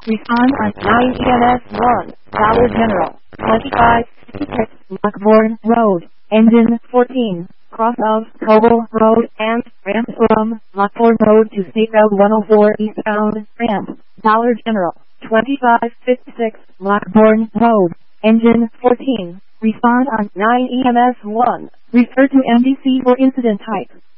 Respond on 9 EMS 1, Dollar General, 2566 Lockbourne Road, Engine 14, cross of Coble Road and ramp from Lockbourne Road to State Road 104 eastbound, ramp, Dollar General, 2556 Lockbourne Road, Engine 14. Respond on 9 EMS 1. Refer to MDC for incident type.